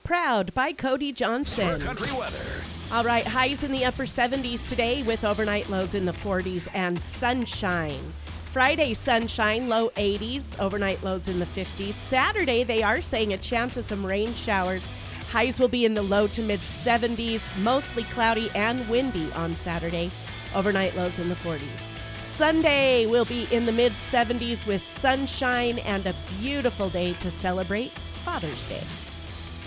Proud by Cody Johnson. Star Country weather. All right, highs in the upper 70s today with overnight lows in the 40s and sunshine. Friday, sunshine, low 80s, overnight lows in the 50s. Saturday, they are saying a chance of some rain showers. Highs will be in the low to mid 70s, mostly cloudy and windy on Saturday. Overnight lows in the 40s. Sunday will be in the mid 70s with sunshine and a beautiful day to celebrate Father's Day.